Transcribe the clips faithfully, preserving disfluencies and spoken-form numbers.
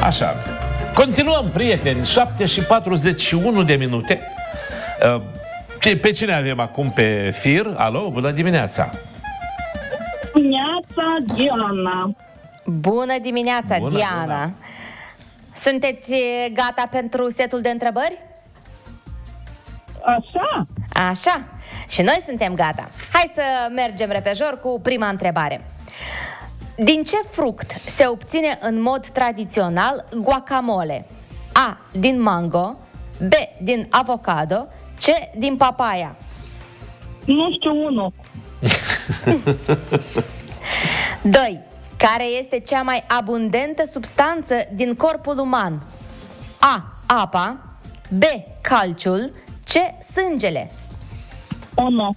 Așa. Continuăm, prieteni. șapte și patruzeci și unu de minute. Pe cine avem acum pe fir? Alo, bună dimineața! Dimineața, Diana. Bună dimineața, bună, Diana. Bună. Sunteți gata pentru setul de întrebări? Așa? Așa. Și noi suntem gata. Hai să mergem repejor cu prima întrebare. Din ce fruct se obține în mod tradițional guacamole? A. Din mango, B. Din avocado, C. Din papaya. Nu știu unul. doi. Care este cea mai abundentă substanță din corpul uman? A. Apa, B. Calciul, C. Sângele. Unu.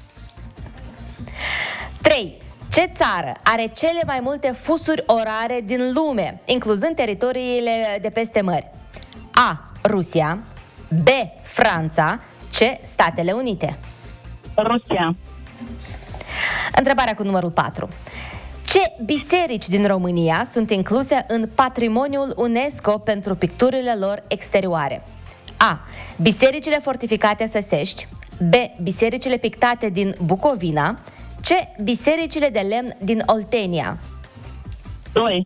trei. Ce țară are cele mai multe fusuri orare din lume, incluzând teritoriile de peste mări? A. Rusia, B. Franța, C. Statele Unite. Rusia. Întrebarea cu numărul patru. Ce biserici din România sunt incluse în patrimoniul UNESCO pentru picturile lor exterioare? A. Bisericile fortificate Săsești, B. Bisericile pictate din Bucovina, C. Bisericile de lemn din Oltenia. doi.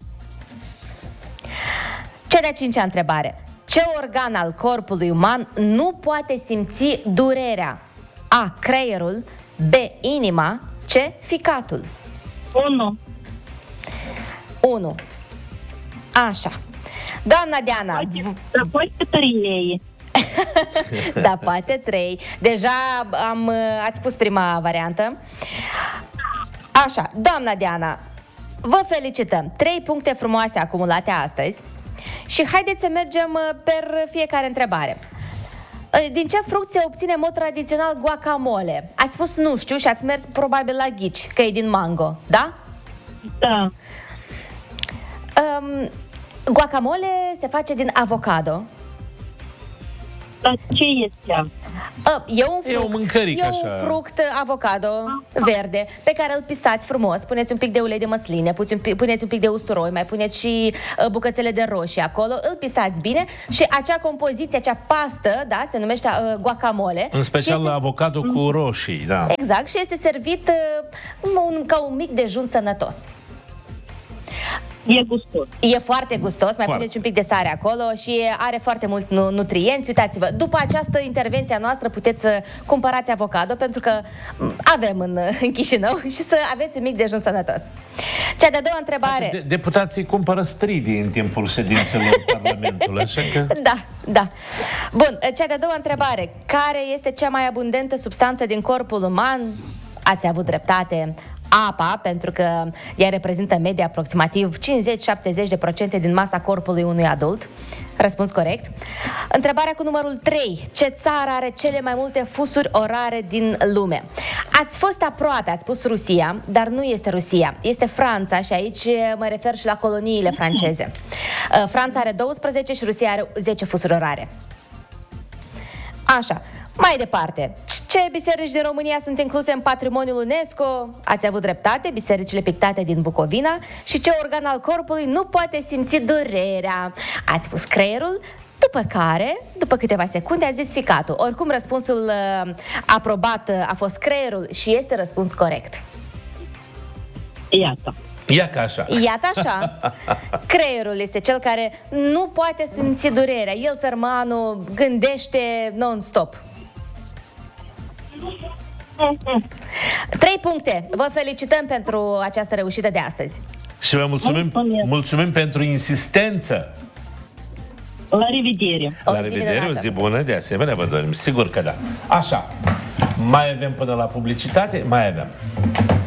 Cea de-a cincea întrebare. Ce organ al corpului uman nu poate simți durerea? A. Creierul, B. Inima, C. Ficatul. unu. unu. Așa. Doamna Diana. Dar poate trei. Da, poate trei. Deja am, ați spus prima variantă. Așa, doamna Diana, vă felicităm. Trei puncte frumoase acumulate astăzi. Și haideți să mergem per fiecare întrebare. Din ce fruct se obține în mod tradițional guacamole? Ați spus nu știu și ați mers probabil la ghici, că e din mango, da? Da. Um, guacamole se face din avocado. Dar ce este? E un fruct, E o mâncărică, e un așa. fruct avocado verde pe care îl pisați frumos, puneți un pic de ulei de măsline, puneți un pic, puneți un pic de usturoi, mai puneți și uh, bucățele de roșii acolo, îl pisați bine și acea compoziție, acea pastă, da, se numește uh, guacamole. În special este... la avocado cu roșii, da. Exact, și este servit uh, un, ca un mic dejun sănătos. E gustos. E foarte gustos, mai Foarte. puneți un pic de sare acolo și are foarte mulți nu- nutrienți. Uitați-vă, după această intervenție a noastră puteți să cumpărați avocado, pentru că m, avem în, în Chișinău, și să aveți un mic dejun sănătos. Cea de-a doua întrebare. De- deputații cumpără stridii în timpul ședințelor Parlamentului, așa că... Da, da. Bun, cea de-a doua întrebare. Care este cea mai abundentă substanță din corpul uman? Ați avut dreptate. Apa, pentru că ea reprezintă în medie aproximativ cincizeci-șaptezeci de procente din masa corpului unui adult. Răspuns corect. Întrebarea cu numărul trei. Ce țară are cele mai multe fusuri orare din lume? Ați fost aproape, ați spus Rusia, dar nu este Rusia. Este Franța și aici mă refer și la coloniile franceze. Franța are douăsprezece și Rusia are zece fusuri orare. Așa, mai departe. Ce biserici din România sunt incluse în patrimoniul UNESCO? Ați avut dreptate, bisericile pictate din Bucovina. Și ce organ al corpului nu poate simți durerea? Ați spus creierul, după care, după câteva secunde, ați zis ficatul. Oricum, răspunsul uh, aprobat uh, a fost creierul și este răspuns corect. Iată. Ia ca așa. Iată așa. Creierul este cel care nu poate simți durerea. El, sărmanul, gândește non-stop. Trei puncte. Vă felicităm pentru această reușită de astăzi. Și vă mulțumim, Mulțumim. mulțumim pentru insistență. La revedere. O La zi revedere, o minunată. zi bună, de asemenea vă dorim, sigur că da. Așa, mai avem până la publicitate? Mai avem.